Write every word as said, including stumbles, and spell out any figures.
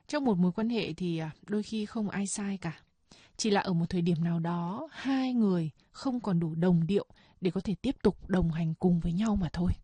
Trong một mối quan hệ thì à, đôi khi không ai sai cả. Chỉ là ở một thời điểm nào đó, hai người không còn đủ đồng điệu để có thể tiếp tục đồng hành cùng với nhau mà thôi.